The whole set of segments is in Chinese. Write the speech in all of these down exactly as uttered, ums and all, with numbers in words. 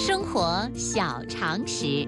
生活小常识。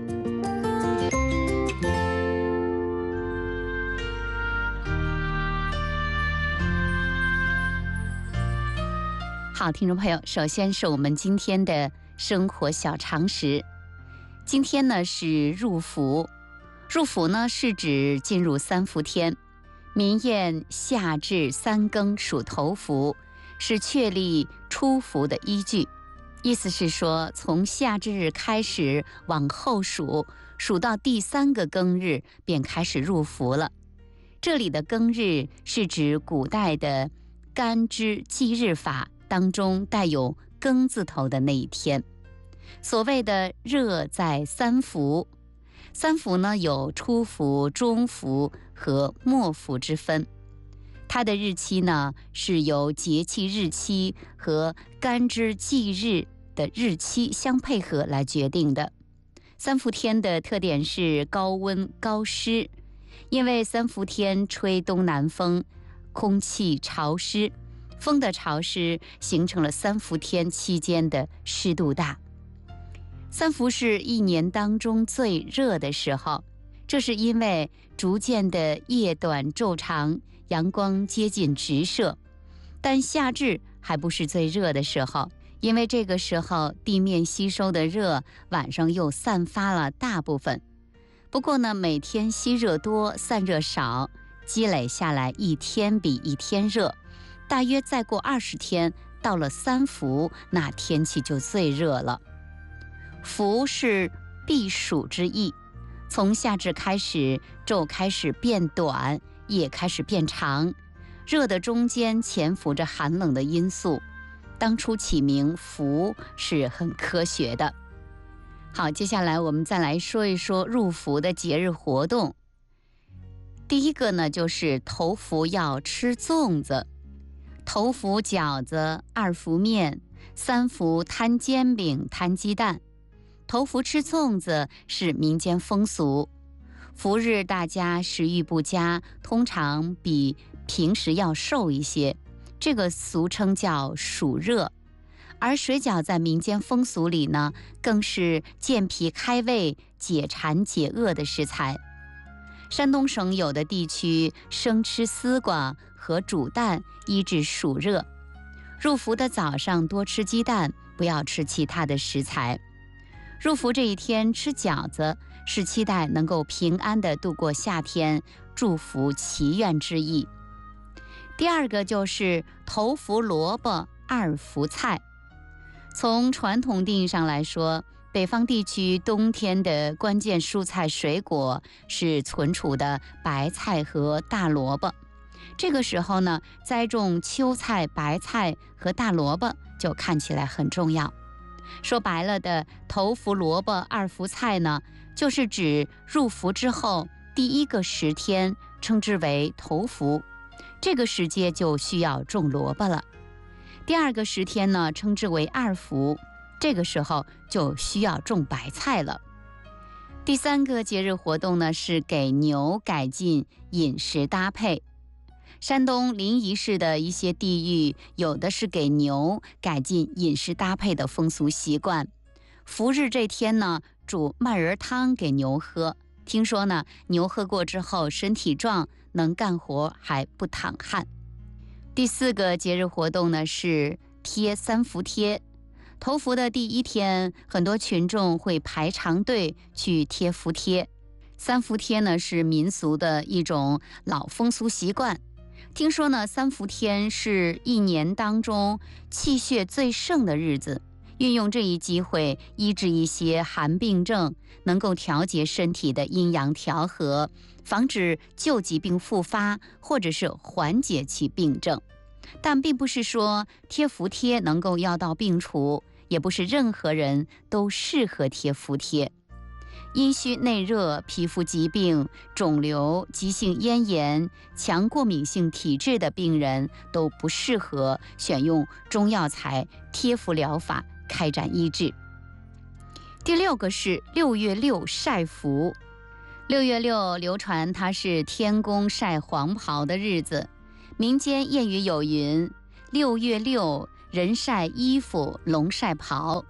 好，听众朋友，首先是我们今天的生活小常识。今天呢是入伏，入伏呢是指进入三伏天。民谚夏至三更属头伏，是确立出伏的依据。意思是说，从夏至日开始往后数，数到第三个庚日便开始入伏了。这里的庚日是指古代的干支纪日法当中带有庚字头的那一天。所谓的热在三伏，三伏呢有初伏、中伏和末伏之分。它的日期呢是由节气日期和干支纪日的日期相配合来决定的。三伏天的特点是高温高湿，因为三伏天吹东南风，空气潮湿，风的潮湿形成了三伏天期间的湿度大。三伏是一年当中最热的时候，这是因为逐渐的夜短昼长，阳光接近直射。但夏至还不是最热的时候，因为这个时候地面吸收的热晚上又散发了大部分。不过呢，每天吸热多散热少，积累下来一天比一天热，大约再过二十天，到了三伏，那天气就最热了。伏是避暑之意，从夏至开始，昼开始变短，夜开始变长，热的中间潜伏着寒冷的因素。当初起名伏是很科学的。好，接下来我们再来说一说入伏的节日活动。第一个呢，就是头伏要吃粽子，头伏饺子，二伏面，三伏摊煎饼、摊鸡蛋。头伏吃粽子是民间风俗，伏日大家食欲不佳，通常比平时要瘦一些，这个俗称叫暑热。而水饺在民间风俗里呢，更是健脾开胃、解馋解饿的食材。山东省有的地区生吃丝瓜和煮蛋医治暑热。入伏的早上多吃鸡蛋，不要吃其他的食材。入伏这一天吃饺子，是期待能够平安地度过夏天，祝福祈愿之意。第二个就是头伏萝卜，二伏菜。从传统定义上来说，北方地区冬天的关键蔬菜水果是存储的白菜和大萝卜。这个时候呢，栽种秋菜、白菜和大萝卜就看起来很重要。说白了的头伏萝卜二伏菜呢，就是指入伏之后第一个十天称之为头伏，这个时节就需要种萝卜了。第二个十天呢，称之为二伏，这个时候就需要种白菜了。第三个节日活动呢，是给牛改进饮食搭配。山东临沂市的一些地域，有的是给牛改进饮食搭配的风俗习惯。伏日这天呢，煮麦仁汤给牛喝，听说呢，牛喝过之后身体壮，能干活还不淌汗。第四个节日活动呢，是贴三伏贴。头伏的第一天，很多群众会排长队去贴伏贴。三伏贴呢，是民俗的一种老风俗习惯。听说呢，三伏天是一年当中气血最盛的日子，运用这一机会医治一些寒病症，能够调节身体的阴阳调和，防止旧疾病复发，或者是缓解其病症。但并不是说贴伏贴能够药到病除，也不是任何人都适合贴伏贴。阴虚内热、皮肤疾病、肿瘤、急性咽炎、强过敏性体质的病人都不适合选用中药材贴伏疗法开展医治。第六个是六月六晒伏。六月六流传它是天公晒黄袍的日子，民间谚语有云：六月六，人晒衣服，龙晒袍。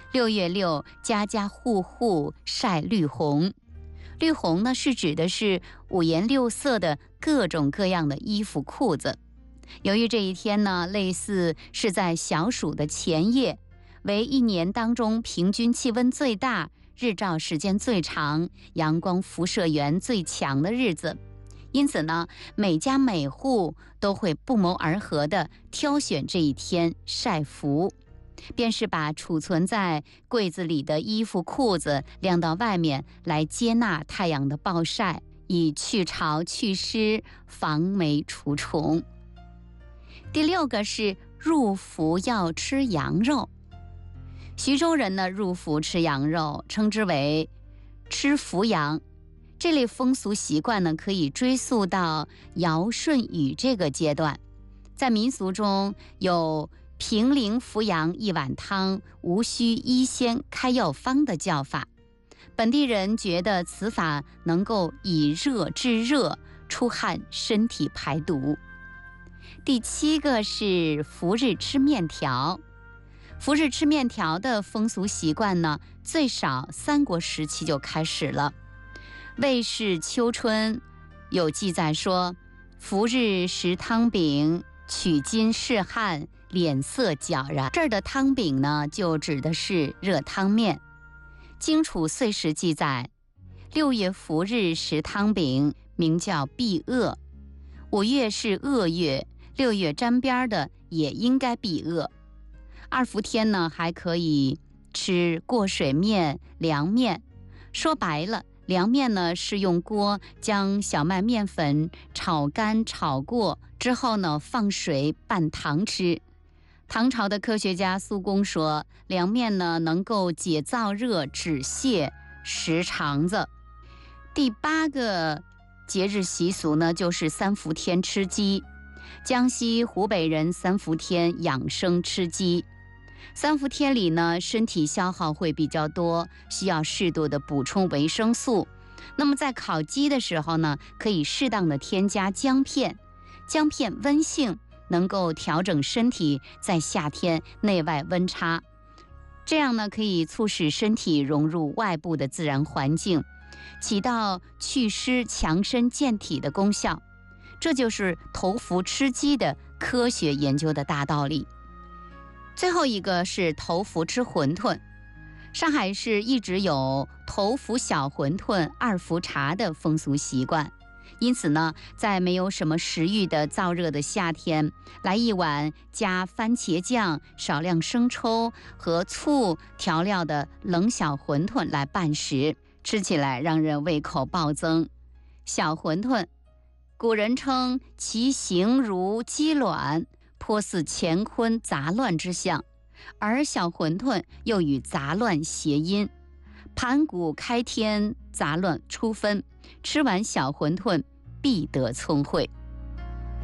六月六，家家户户晒绿红。绿红呢，是指的是五颜六色的各种各样的衣服裤子。由于这一天呢，类似是在小暑的前夜，为一年当中平均气温最大、日照时间最长、阳光辐射源最强的日子，因此呢，每家每户都会不谋而合地挑选这一天晒服，便是把储存在柜子里的衣服裤子晾到外面来接纳太阳的暴晒，以去潮祛湿、防霉除虫。第六个是入伏要吃羊肉。徐州人呢，入伏吃羊肉，称之为吃伏羊。这类风俗习惯呢，可以追溯到尧舜禹这个阶段。在民俗中有平陵伏羊一碗汤，无需医仙开药方的叫法。本地人觉得此法能够以热制热，出汗身体排毒。第七个是伏日吃面条。伏日吃面条的风俗习惯呢，最少三国时期就开始了。魏氏秋春有记载说，伏日食汤饼，取经拭汗，脸色皎然。这儿的汤饼呢，就指的是热汤面。荆楚岁时记载，六月伏日食汤饼，名叫避恶。五月是恶月，六月沾边的也应该避恶。二伏天呢，还可以吃过水面、凉面。说白了，凉面呢是用锅将小麦面粉炒干炒过之后呢，放水拌糖吃。唐朝的科学家苏公说，凉面呢能够解燥热、止泻、实肠子。第八个节日习俗呢，就是三伏天吃鸡。江西、湖北人三伏天养生吃鸡。三伏天里呢，身体消耗会比较多，需要适度的补充维生素。那么在烤鸡的时候呢，可以适当的添加姜片。姜片温性，能够调整身体在夏天内外温差，这样呢可以促使身体融入外部的自然环境，起到祛湿强身健体的功效。这就是头伏吃鸡的科学研究的大道理。最后一个是头伏吃馄饨。上海市一直有头伏小馄饨、二伏茶的风俗习惯，因此呢，在没有什么食欲的燥热的夏天，来一碗加番茄酱、少量生抽和醋调料的冷小馄饨来拌食，吃起来让人胃口暴增。小馄饨，古人称其形如鸡卵，颇似乾坤杂乱之象，而小馄饨又与杂乱谐音，盘古开天，杂乱初分，吃完小馄饨必得聪慧。